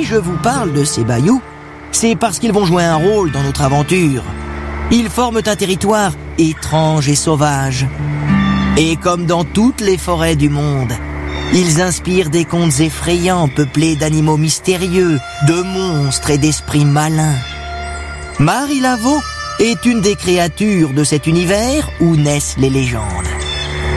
je vous parle de ces bayous, c'est parce qu'ils vont jouer un rôle dans notre aventure. Ils forment un territoire étrange et sauvage. Et comme dans toutes les forêts du monde, ils inspirent des contes effrayants peuplés d'animaux mystérieux, de monstres et d'esprits malins. Marie Laveau est une des créatures de cet univers où naissent les légendes.